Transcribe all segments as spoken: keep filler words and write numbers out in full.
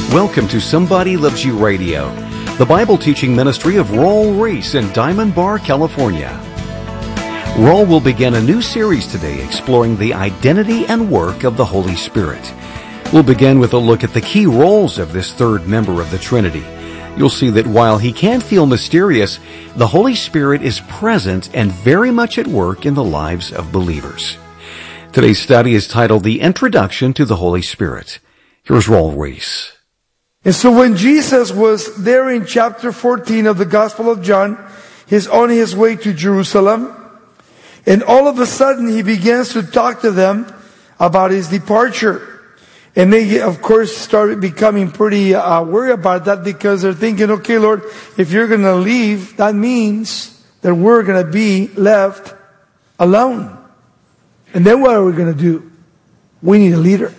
Welcome to Somebody Loves You Radio, the Bible teaching ministry of Raul Ries in Diamond Bar, California. Raul will begin a new series today exploring the identity and work of the Holy Spirit. We'll begin with a look at the key roles of this third member of the Trinity. You'll see that while he can feel mysterious, the Holy Spirit is present and very much at work in the lives of believers. Today's study is titled The Introduction to the Holy Spirit. Here's Raul Ries. And so when Jesus was there in chapter fourteen of the Gospel of John, he's on his way to Jerusalem. And all of a sudden he begins to talk to them about his departure. And they, of course, started becoming pretty uh, worried about that because they're thinking, okay, Lord, if you're going to leave, that means that we're going to be left alone. And then what are we going to do? We need a leader.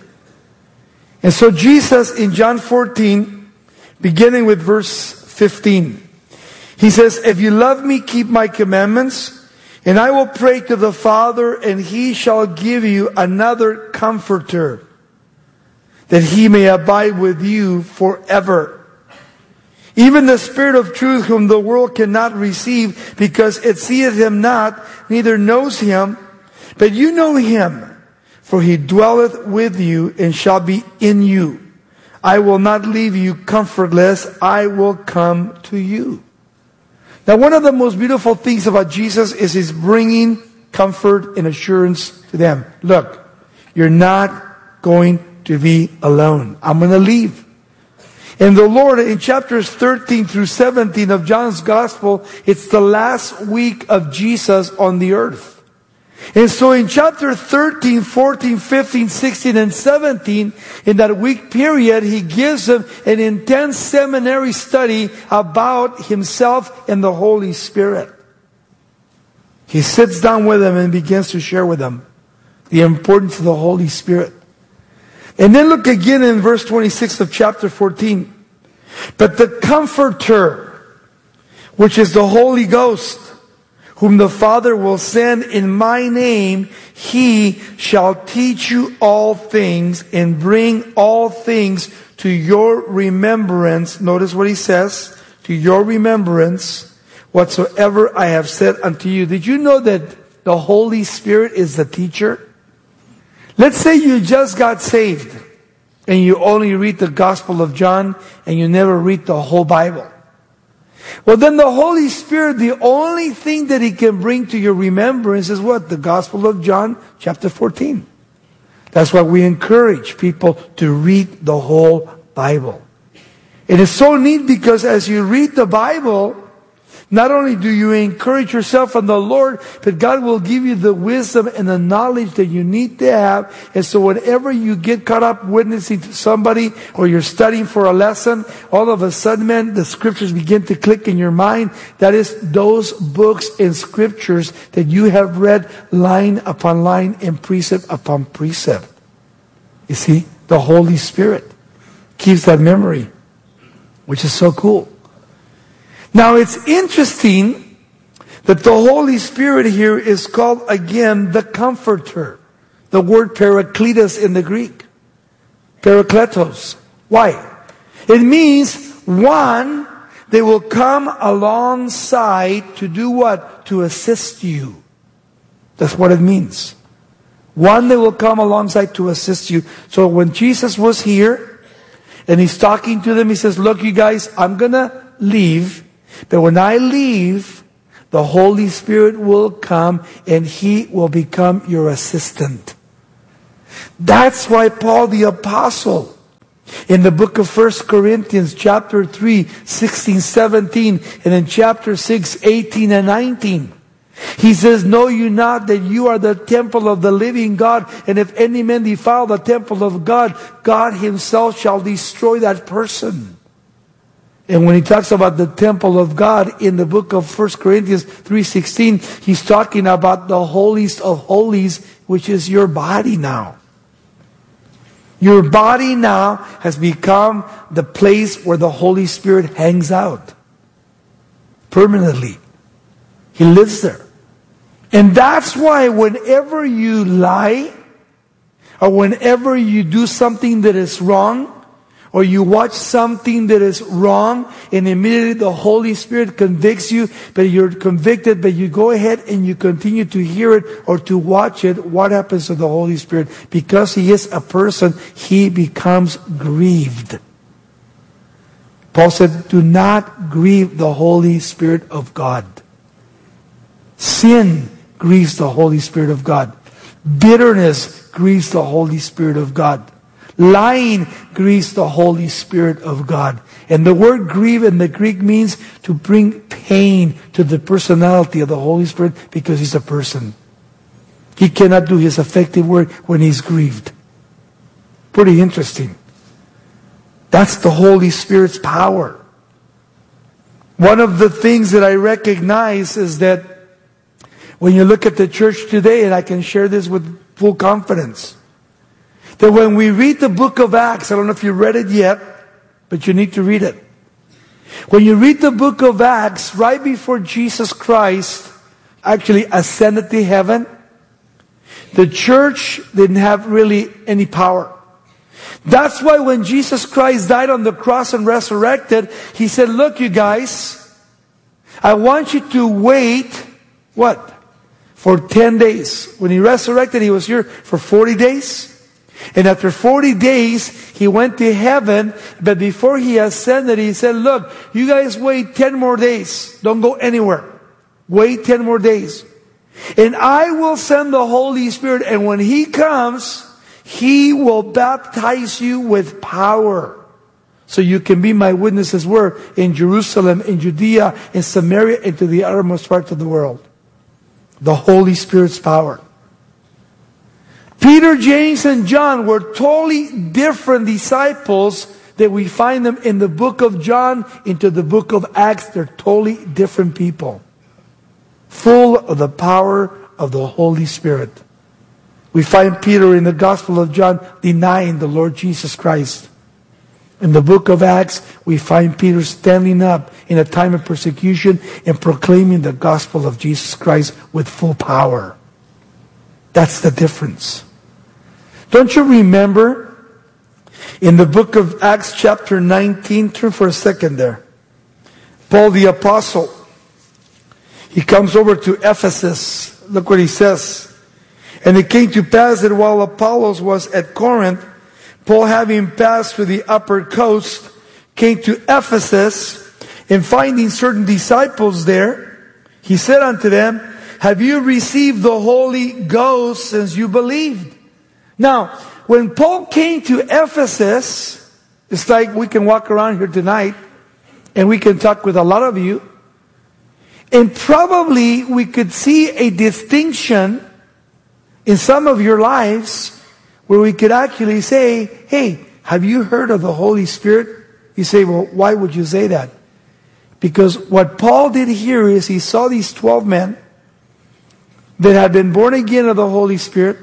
And so Jesus in John fourteen, beginning with verse fifteen, he says, if you love me, keep my commandments, and I will pray to the Father, and he shall give you another comforter, that he may abide with you forever. Even the Spirit of truth, whom the world cannot receive, because it seeth him not, neither knows him, but you know him, for he dwelleth with you and shall be in you. I will not leave you comfortless. I will come to you. Now, one of the most beautiful things about Jesus is he's bringing comfort and assurance to them. Look, you're not going to be alone. I'm going to leave. And the Lord, in chapters thirteen through seventeen of John's Gospel, it's the last week of Jesus on the earth. And so in chapter thirteen, fourteen, fifteen, sixteen, and seventeen, in that week period, he gives them an intense seminary study about himself and the Holy Spirit. He sits down with them and begins to share with them the importance of the Holy Spirit. And then look again in verse twenty-six of chapter fourteen. But the Comforter, which is the Holy Ghost, whom the Father will send in my name, he shall teach you all things and bring all things to your remembrance. Notice what he says, to your remembrance, whatsoever I have said unto you. Did you know that the Holy Spirit is the teacher? Let's say you just got saved and you only read the Gospel of John and you never read the whole Bible. Well, then the Holy Spirit, the only thing that he can bring to your remembrance is what? The Gospel of John, chapter fourteen. That's why we encourage people to read the whole Bible. It is so neat because as you read the Bible, not only do you encourage yourself on the Lord, but God will give you the wisdom and the knowledge that you need to have. And so whenever you get caught up witnessing to somebody or you're studying for a lesson, all of a sudden, man, the scriptures begin to click in your mind. That is those books and scriptures that you have read line upon line and precept upon precept. You see, the Holy Spirit keeps that memory, which is so cool. Now, it's interesting that the Holy Spirit here is called again the Comforter. The word Parakletos in the Greek. Parakletos. Why? It means one, they will come alongside to do what? To assist you. That's what it means. One, they will come alongside to assist you. So when Jesus was here and he's talking to them, he says, look, you guys, I'm going to leave. But when I leave, the Holy Spirit will come and he will become your assistant. That's why Paul the Apostle, in the book of First Corinthians, chapter three, sixteen, seventeen, and in chapter six, eighteen and nineteen, he says, know you not that you are the temple of the living God, and if any man defile the temple of God, God himself shall destroy that person. And when he talks about the temple of God in the book of First Corinthians three sixteen, he's talking about the holiest of holies, which is your body now. Your body now has become the place where the Holy Spirit hangs out permanently. He lives there. And that's why whenever you lie, or whenever you do something that is wrong, or you watch something that is wrong, and immediately the Holy Spirit convicts you, but you're convicted, but you go ahead and you continue to hear it or to watch it, what happens to the Holy Spirit? Because He is a person, He becomes grieved. Paul said, do not grieve the Holy Spirit of God. Sin grieves the Holy Spirit of God. Bitterness grieves the Holy Spirit of God. Lying grieves the Holy Spirit of God. And the word grieve in the Greek means to bring pain to the personality of the Holy Spirit because He's a person. He cannot do His effective work when He's grieved. Pretty interesting. That's the Holy Spirit's power. One of the things that I recognize is that when you look at the church today, and I can share this with full confidence, that when we read the book of Acts, I don't know if you read it yet, but you need to read it. When you read the book of Acts, right before Jesus Christ actually ascended to heaven, the church didn't have really any power. That's why when Jesus Christ died on the cross and resurrected, He said, look, you guys, I want you to wait, what? For ten days. When He resurrected, He was here for forty days. And after forty days, He went to heaven. But before He ascended, He said, look, you guys wait ten more days. Don't go anywhere. Wait ten more days. And I will send the Holy Spirit. And when He comes, He will baptize you with power. So you can be my witnesses where? In Jerusalem, in Judea, in Samaria, and to the uttermost parts of the world. The Holy Spirit's power. Peter, James, and John were totally different disciples that we find them in the book of John into the book of Acts. They're totally different people. Full of the power of the Holy Spirit. We find Peter in the Gospel of John denying the Lord Jesus Christ. In the book of Acts, we find Peter standing up in a time of persecution and proclaiming the gospel of Jesus Christ with full power. That's the difference. Don't you remember in the book of Acts chapter nineteen, turn for a second there. Paul the Apostle, he comes over to Ephesus. Look what he says. And it came to pass that while Apollos was at Corinth, Paul, having passed through the upper coast, came to Ephesus, and finding certain disciples there, he said unto them, have you received the Holy Ghost since you believed? Now, when Paul came to Ephesus, it's like we can walk around here tonight, and we can talk with a lot of you, and probably we could see a distinction in some of your lives where we could actually say, hey, have you heard of the Holy Spirit? You say, well, why would you say that? Because what Paul did here is he saw these twelve men that had been born again of the Holy Spirit,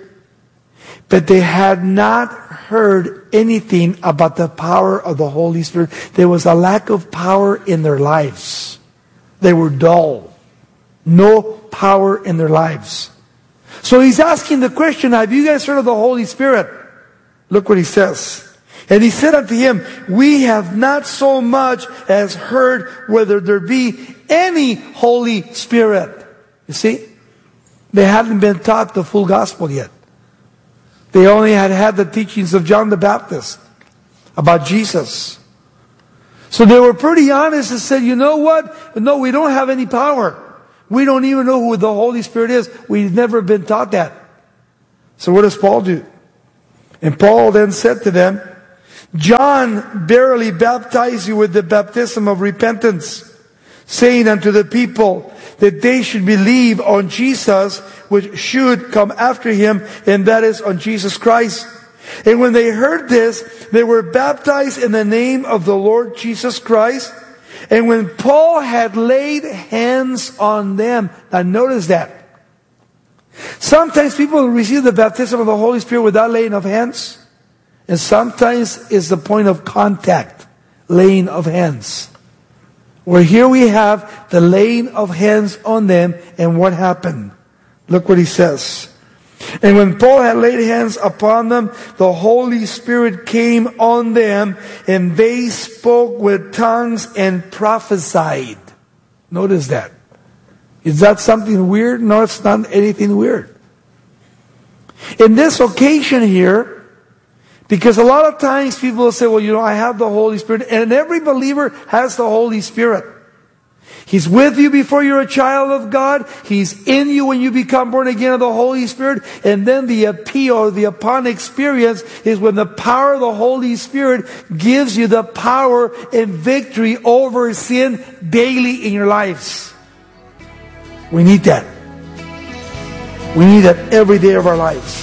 but they had not heard anything about the power of the Holy Spirit. There was a lack of power in their lives. They were dull. No power in their lives. So he's asking the question, have you guys heard of the Holy Spirit? Look what he says. And he said unto him, we have not so much as heard whether there be any Holy Spirit. You see? They hadn't been taught the full gospel yet. They only had had the teachings of John the Baptist about Jesus. So they were pretty honest and said, you know what? No, we don't have any power. We don't even know who the Holy Spirit is. We've never been taught that. So what does Paul do? And Paul then said to them, John verily baptized you with the baptism of repentance, saying unto the people that they should believe on Jesus, which should come after him, and that is on Jesus Christ. And when they heard this, they were baptized in the name of the Lord Jesus Christ. And when Paul had laid hands on them, now notice that. Sometimes people receive the baptism of the Holy Spirit without laying of hands. And sometimes it's the point of contact, laying of hands. Where here we have the laying of hands on them, and what happened? Look what he says. And when Paul had laid hands upon them, the Holy Spirit came on them, and they spoke with tongues and prophesied. Notice that. Is that something weird? No, it's not anything weird. In this occasion here, because a lot of times people will say, well, you know, I have the Holy Spirit, and every believer has the Holy Spirit. He's with you before you're a child of God. He's in you when you become born again of the Holy Spirit. And then the appeal, the upon experience, is when the power of the Holy Spirit gives you the power and victory over sin daily in your lives. We need that. We need that every day of our lives.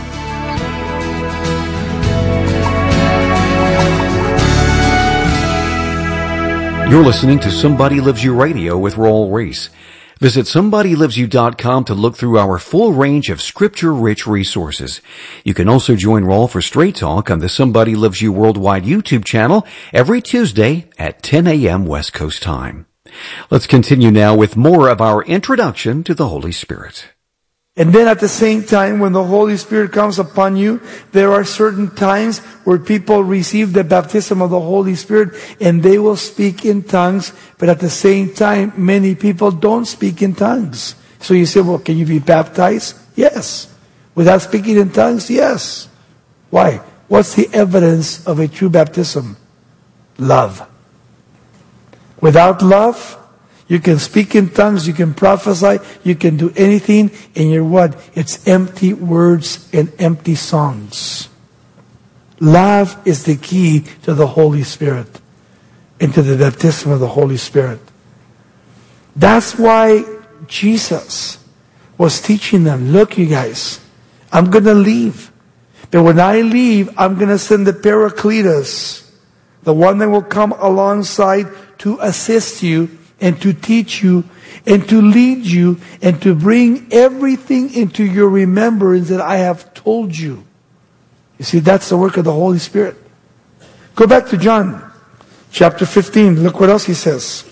You're listening to Somebody Loves You Radio with Raul Ries. Visit somebody lives you dot com to look through our full range of scripture-rich resources. You can also join Raul for Straight Talk on the Somebody Loves You Worldwide YouTube channel every Tuesday at ten a.m. West Coast time. Let's continue now with more of our introduction to the Holy Spirit. And then at the same time, when the Holy Spirit comes upon you, there are certain times where people receive the baptism of the Holy Spirit and they will speak in tongues, but at the same time, many people don't speak in tongues. So you say, well, can you be baptized? Yes. Without speaking in tongues? Yes. Why? What's the evidence of a true baptism? Love. Without love, you can speak in tongues, you can prophesy, you can do anything, and you're what? It's empty words and empty songs. Love is the key to the Holy Spirit and to the baptism of the Holy Spirit. That's why Jesus was teaching them, look you guys, I'm going to leave. But when I leave, I'm going to send the Paracletus, the one that will come alongside to assist you and to teach you, and to lead you, and to bring everything into your remembrance that I have told you. You see, that's the work of the Holy Spirit. Go back to John, chapter fifteen. Look what else he says.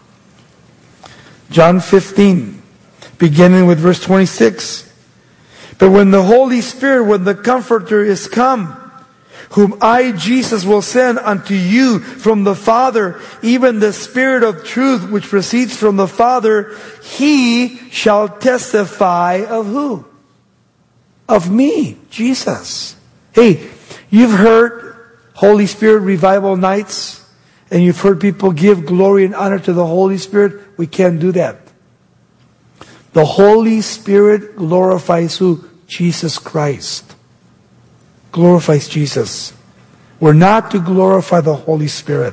John fifteen, beginning with verse twenty-six. But when the Holy Spirit, when the Comforter is come, whom I, Jesus, will send unto you from the Father, even the Spirit of truth which proceeds from the Father, He shall testify of who? Of me, Jesus. Hey, you've heard Holy Spirit revival nights, and you've heard people give glory and honor to the Holy Spirit. We can't do that. The Holy Spirit glorifies who? Jesus Christ. Glorifies Jesus. We're not to glorify the Holy Spirit.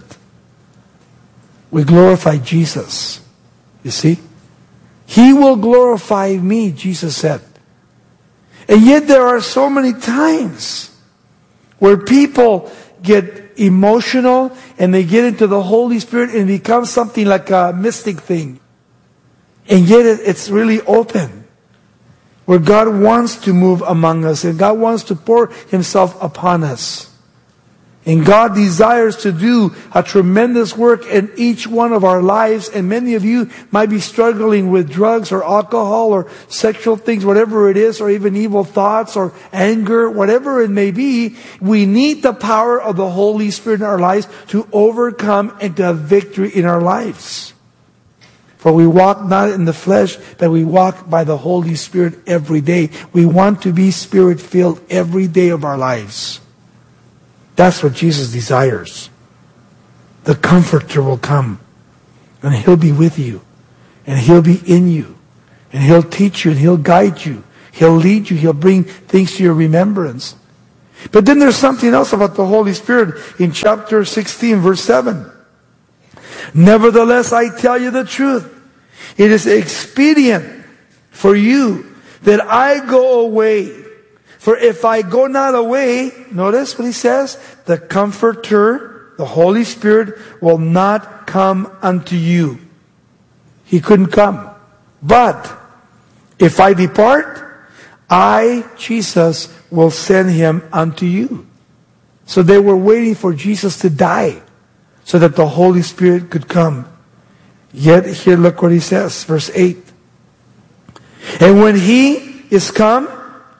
We glorify Jesus. You see? He will glorify me, Jesus said. And yet there are so many times where people get emotional and they get into the Holy Spirit and it becomes something like a mystic thing. And yet it's really open. Where God wants to move among us and God wants to pour Himself upon us. And God desires to do a tremendous work in each one of our lives. And many of you might be struggling with drugs or alcohol or sexual things, whatever it is, or even evil thoughts or anger, whatever it may be. We need the power of the Holy Spirit in our lives to overcome and to have victory in our lives. For we walk not in the flesh, but we walk by the Holy Spirit every day. We want to be Spirit-filled every day of our lives. That's what Jesus desires. The Comforter will come, and He'll be with you, and He'll be in you, and He'll teach you, and He'll guide you. He'll lead you. He'll bring things to your remembrance. But then there's something else about the Holy Spirit in chapter sixteen, verse seven. Nevertheless, I tell you the truth. It is expedient for you that I go away. For if I go not away, notice what he says, the Comforter, the Holy Spirit, will not come unto you. He couldn't come. But if I depart, I, Jesus, will send Him unto you. So they were waiting for Jesus to die so that the Holy Spirit could come. Yet here look what he says, verse eight. And when He is come,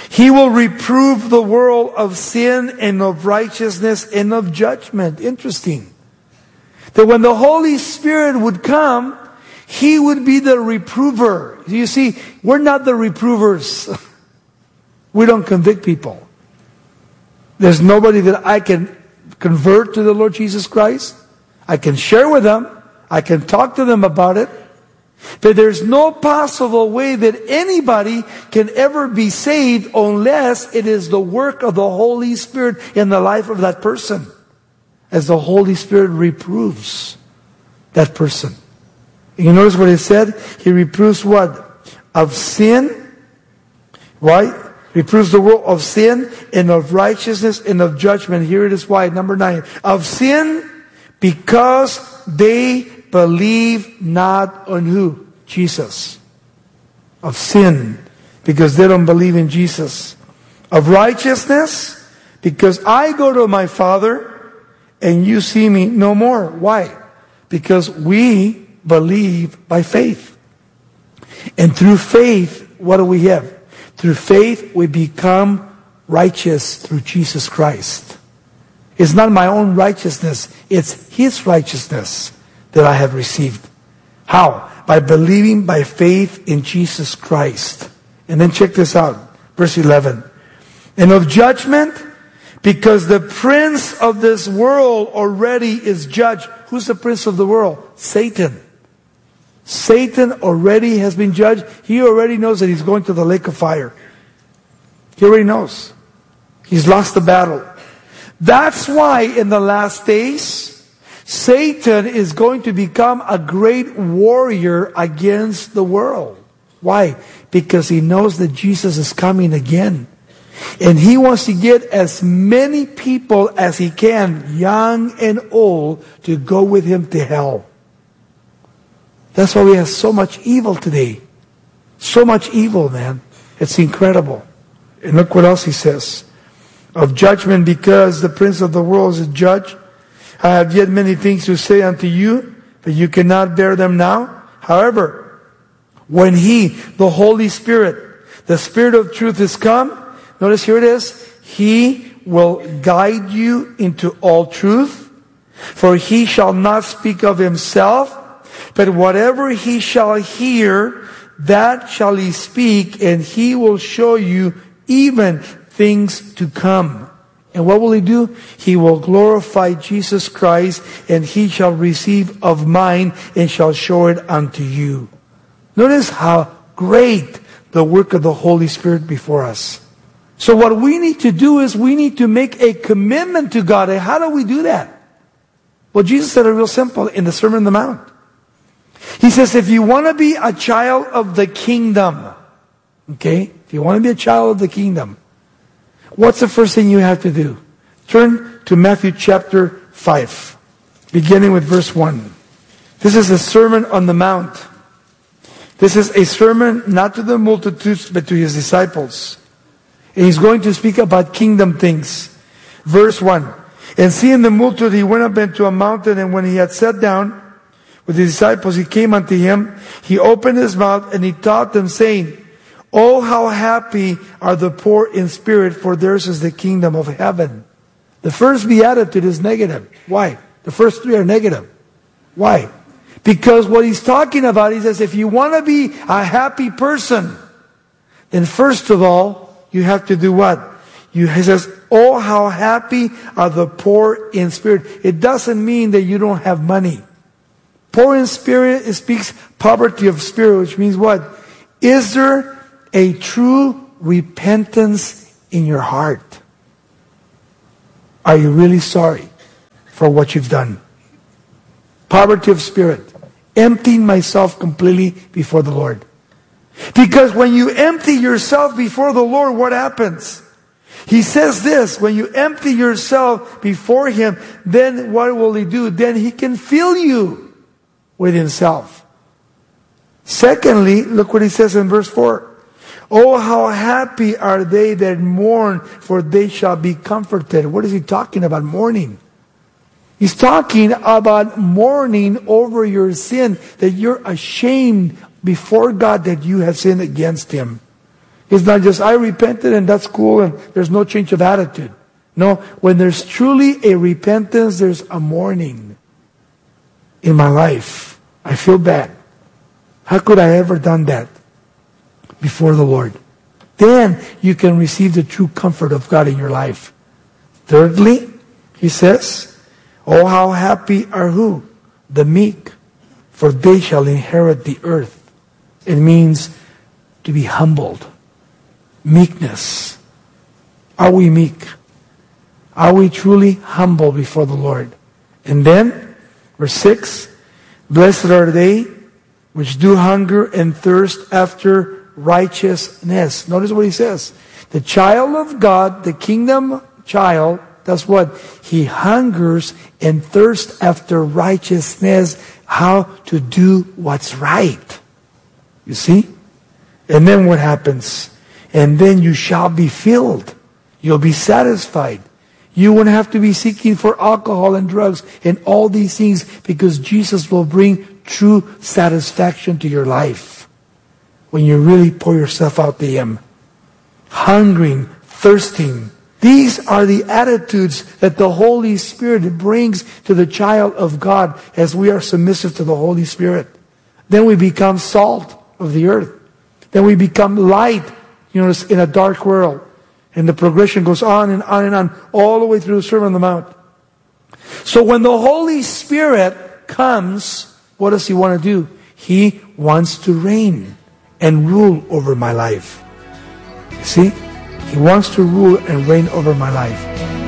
He will reprove the world of sin and of righteousness and of judgment. Interesting. That when the Holy Spirit would come, He would be the reprover. You see, we're not the reprovers. We don't convict people. There's nobody that I can convert to the Lord Jesus Christ. I can share with them. I can talk to them about it. But there's no possible way that anybody can ever be saved unless it is the work of the Holy Spirit in the life of that person. As the Holy Spirit reproves that person. You notice what it said? He reproves what? Of sin. Right? Reproves the world of sin and of righteousness and of judgment. Here it is why. Number nine. Of sin because they believe not on who? Jesus. Of sin because they don't believe in Jesus. Of righteousness because I go to my Father and you see me no more. Why? Because we believe by faith. And through faith, what do we have? Through faith, we become righteous through Jesus Christ. It's not my own righteousness. It's His righteousness that I have received. How? By believing by faith in Jesus Christ. And then check this out. Verse eleven. And of judgment, because the prince of this world already is judged. Who's the prince of the world? Satan. Satan already has been judged. He already knows that he's going to the lake of fire. He already knows. He's lost the battle. That's why in the last days, Satan is going to become a great warrior against the world. Why? Because he knows that Jesus is coming again. And he wants to get as many people as he can, young and old, to go with him to hell. That's why we have so much evil today. So much evil, man. It's incredible. And look what else he says. Of judgment, because the prince of the world is a judge. I have yet many things to say unto you, but you cannot bear them now. However, when He, the Holy Spirit, the Spirit of truth is come, notice here it is, He will guide you into all truth. For He shall not speak of Himself, but whatever He shall hear, that shall He speak, and He will show you even things to come. And what will He do? He will glorify Jesus Christ, and He shall receive of mine, and shall show it unto you. Notice how great the work of the Holy Spirit before us. So what we need to do is we need to make a commitment to God. And how do we do that? Well, Jesus said it real simple in the Sermon on the Mount. He says, if you want to be a child of the kingdom, okay, if you want to be a child of the kingdom, what's the first thing you have to do? Turn to Matthew chapter five, beginning with verse one. This is the Sermon on the Mount. This is a sermon not to the multitudes, but to His disciples. And He's going to speak about kingdom things. Verse one. And seeing the multitude, He went up into a mountain, and when He had sat down with His disciples, He came unto Him. He opened His mouth, and He taught them, saying, oh, how happy are the poor in spirit, for theirs is the kingdom of heaven. The first beatitude is negative. Why? The first three are negative. Why? Because what He's talking about, He says, if you want to be a happy person, then first of all, you have to do what? You, he says, oh, how happy are the poor in spirit. It doesn't mean that you don't have money. Poor in spirit, it speaks poverty of spirit, which means what? Is there a true repentance in your heart? Are you really sorry for what you've done? Poverty of spirit. Emptying myself completely before the Lord. Because when you empty yourself before the Lord, what happens? He says this, when you empty yourself before Him, then what will He do? Then He can fill you with Himself. Secondly, look what He says in verse four. Oh, how happy are they that mourn, for they shall be comforted. What is He talking about? Mourning. He's talking about mourning over your sin, that you're ashamed before God that you have sinned against Him. It's not just, I repented and that's cool and there's no change of attitude. No, when there's truly a repentance, there's a mourning in my life. I feel bad. How could I ever done that before the Lord? Then you can receive the true comfort of God in your life. Thirdly, he says, oh, how happy are who? The meek, for they shall inherit the earth. It means to be humbled. Meekness. Are we meek? Are we truly humble before the Lord? And then, verse six, blessed are they which do hunger and thirst after righteousness. Notice what he says. The child of God, the kingdom child, that's what? He hungers and thirsts after righteousness. How to do what's right. You see? And then what happens? And then you shall be filled. You'll be satisfied. You won't have to be seeking for alcohol and drugs and all these things, because Jesus will bring true satisfaction to your life when you really pour yourself out to Him. Hungering, thirsting. These are the attitudes that the Holy Spirit brings to the child of God as we are submissive to the Holy Spirit. Then we become salt of the earth. Then we become light, you know, in a dark world. And the progression goes on and on and on, all the way through the Sermon on the Mount. So when the Holy Spirit comes, what does He want to do? He wants to reign and rule over my life. You see? He wants to rule and reign over my life.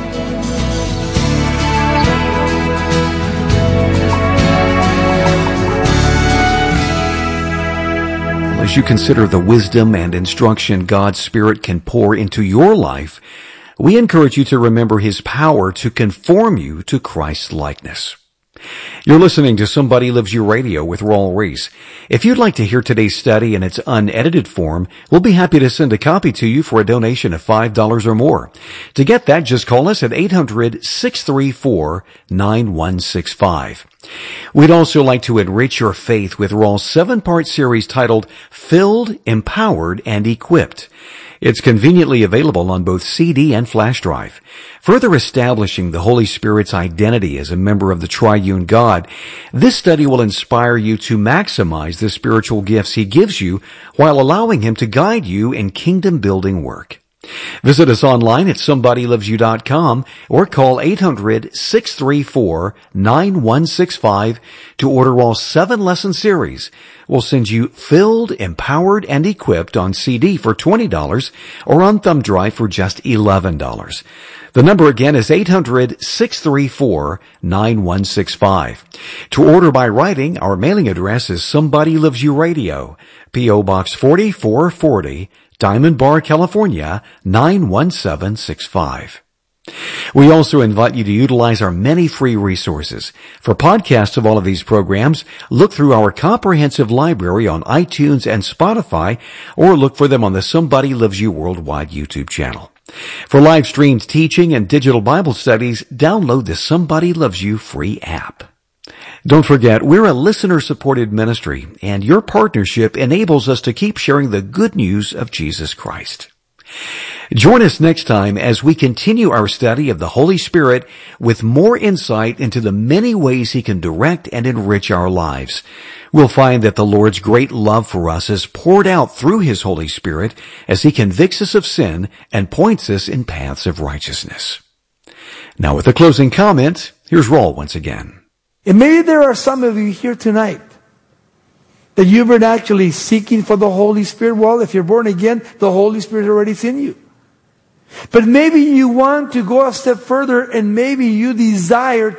As you consider the wisdom and instruction God's Spirit can pour into your life, we encourage you to remember His power to conform you to Christ's likeness. You're listening to Somebody Loves You Radio with Raul Ries. If you'd like to hear today's study in its unedited form, we'll be happy to send a copy to you for a donation of five dollars or more. To get that, just call us at eight hundred, six three four, nine one six five. We'd also like to enrich your faith with Raul's seven-part series titled Filled, Empowered, and Equipped. It's conveniently available on both C D and flash drive. Further establishing the Holy Spirit's identity as a member of the triune God, this study will inspire you to maximize the spiritual gifts He gives you while allowing Him to guide you in kingdom-building work. Visit us online at somebody loves you dot com or call eight hundred, six three four, nine one six five to order all seven lesson series. We'll send you Filled, Empowered, and Equipped on C D for twenty dollars or on thumb drive for just eleven dollars. The number again is eight hundred, six three four, nine one six five. To order by writing, our mailing address is Somebody Loves You Radio, P O Box forty-four forty, Diamond Bar, California, nine one seven six five. We also invite you to utilize our many free resources. For podcasts of all of these programs, look through our comprehensive library on iTunes and Spotify, or look for them on the Somebody Loves You Worldwide YouTube channel. For live streamed teaching and digital Bible studies, download the Somebody Loves You free app. Don't forget, we're a listener-supported ministry, and your partnership enables us to keep sharing the good news of Jesus Christ. Join us next time as we continue our study of the Holy Spirit with more insight into the many ways He can direct and enrich our lives. We'll find that the Lord's great love for us is poured out through His Holy Spirit as He convicts us of sin and points us in paths of righteousness. Now with a closing comment, here's Raul once again. And maybe there are some of you here tonight that you've been actually seeking for the Holy Spirit. Well, if you're born again, the Holy Spirit already is in you. But maybe you want to go a step further, and maybe you desire